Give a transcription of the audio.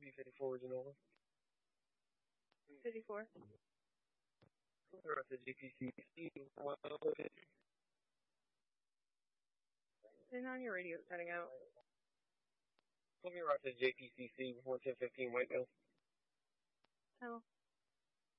G54 original. 54. Route to GPCC. Turn on your radio, it's cutting out. Put me route to JPCC 11015 Whiteville. Oh.